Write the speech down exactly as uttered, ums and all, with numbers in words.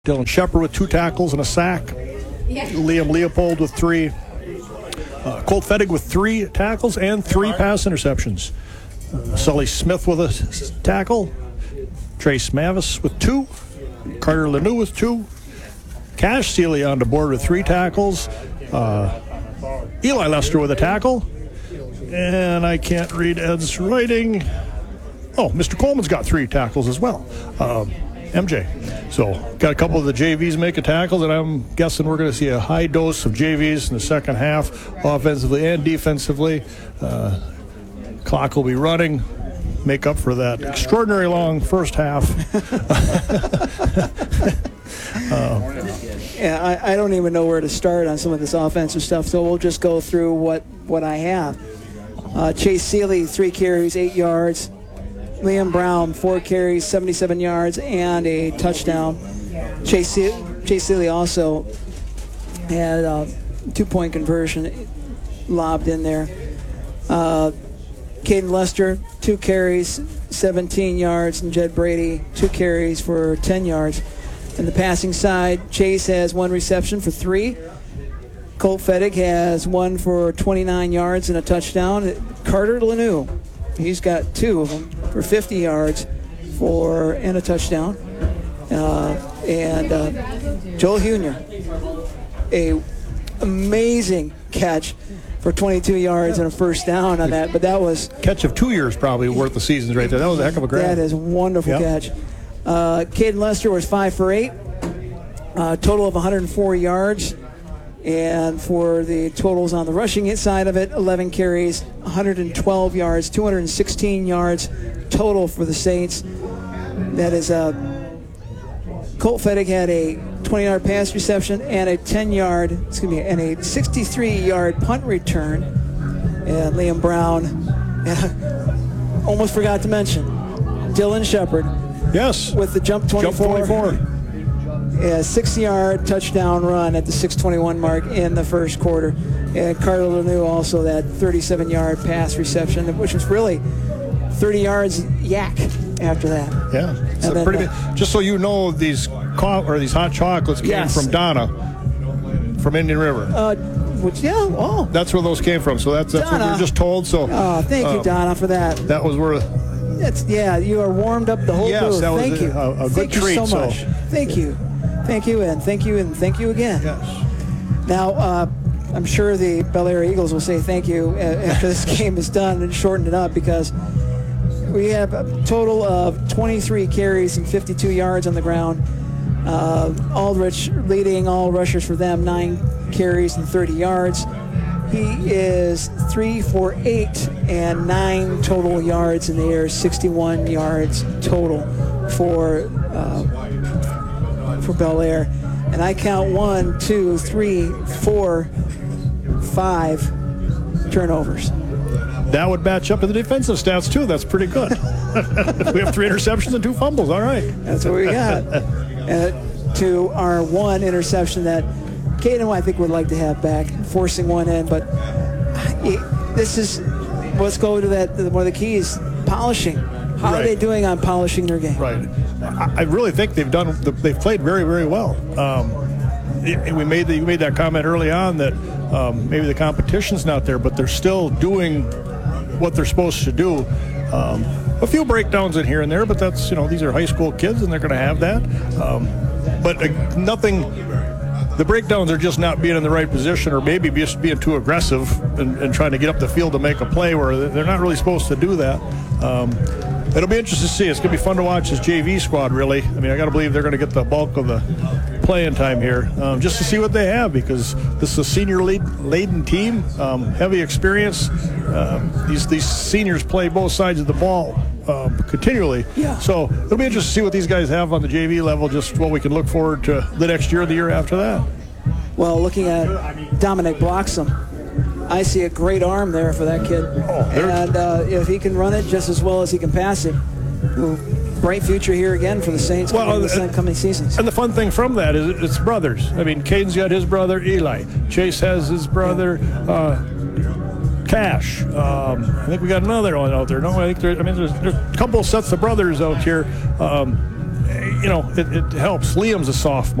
Dylan Shepard with two tackles and a sack. Liam Leopold with three. Uh, Colt Fettig with three tackles and three pass interceptions. Uh, Sully Smith with a tackle. Trace Mavis with two. Carter Lanou with two. Cash Seeley on the board with three tackles. Uh, Eli Lester with a tackle. And I can't read Ed's writing. Oh, Mister Coleman's got three tackles as well. Um, M J. So got a couple of the J Vs making tackles, and I'm guessing we're going to see a high dose of J Vs in the second half, offensively and defensively. Uh, clock will be running. Make up for that extraordinary long first half. uh, yeah, I, I don't even know where to start on some of this offensive stuff, so we'll just go through what, what I have. Uh, Chase Seeley, three carries, eight yards. Liam Brown, four carries, seventy-seven yards, and a touchdown. Chase, Se- Chase Seeley also had a two-point conversion lobbed in there. Uh, Caden Lester, two carries, seventeen yards, and Jed Brady, two carries for ten yards. In the passing side, Chase has one reception for three. Colt Fettig has one for twenty-nine yards and a touchdown. Carter Lanou, he's got two of them for fifty yards for and a touchdown. Uh, and uh, Joel Hunier, a amazing catch for twenty-two yards and a first down on that. But that was catch of two years probably worth the seasons right there. That was a heck of a grab. That is a wonderful yep. catch. Uh, Caden Lester was five for eight, uh, total of one hundred four yards. And for the totals on the rushing side of it, eleven carries, one hundred twelve yards, two hundred sixteen yards total for the Saints. That is uh, Colt Fettig had a twenty-yard pass reception and a ten-yard, excuse me, and a sixty-three-yard punt return. And Liam Brown, and I almost forgot to mention, Dylan Shepard. Yes. With the jump twenty-four. Jump twenty-four. A six-yard touchdown run at the six twenty-one mark in the first quarter. And Carter Lanou also that thirty-seven-yard pass reception, which was really thirty yards yak after that. Yeah, it's a pretty uh, big, just so you know, these co- or these hot chocolates came yes. from Donna, from Indian River. Uh, which yeah, oh, that's where those came from. So that's that's Donna. what we were just told. So, oh, thank uh, you, Donna, for that. That was where. That's yeah, you are warmed up the whole yes, booth. That was thank a, you, a, a good thank treat. you so much. So. Thank you, thank you, and thank you, and thank you again. Yes. Now, uh, I'm sure the Bel Air Eagles will say thank you after this game is done and shortened it up, because we have a total of twenty-three carries and fifty-two yards on the ground. Uh, Aldrich leading all rushers for them, nine carries and thirty yards. He is three for eight and nine total yards in the air, sixty-one yards total for uh, for Bel Air. And I count one, two, three, four, five turnovers. That would match up to the defensive stats too. That's pretty good. We have three interceptions and two fumbles. All right. That's what we got. uh, to our one interception that Caden, I think, would like to have back, forcing one in. But it, this is, let's go to that, one of the keys, polishing. How right. are they doing on polishing their game? Right. I, I really think they've done, they've played very, very well. Um, it, we made the, we made that comment early on that um, maybe the competition's not there, but they're still doing what they're supposed to do. Um, a few breakdowns in here and there, but that's, you know, these are high school kids and they're going to have that. Um, but uh, nothing, the breakdowns are just not being in the right position, or maybe just being too aggressive and, and trying to get up the field to make a play where they're not really supposed to do that. Um, it'll be interesting to see. It's going to be fun to watch this J V squad, really. I mean, I got to believe they're going to get the bulk of the playing time here, um, just to see what they have, because this is a senior-laden team, um, heavy experience. Um, these these seniors play both sides of the ball um, continually. Yeah. So it'll be interesting to see what these guys have on the J V level, just what we can look forward to the next year or the year after that. Well, looking at Dominic Bloxham, I see a great arm there for that kid. Oh, and uh, if he can run it just as well as he can pass it, well, bright future here again for the Saints well, in the coming seasons. And the fun thing from that is it's brothers. I mean, Caden's got his brother, Eli. Chase has his brother, uh, Cash. Um, I think we got another one out there. No, I think there, I mean, there's, there's a couple sets of brothers out here. Um, you know, it, it helps. Liam's a sophomore.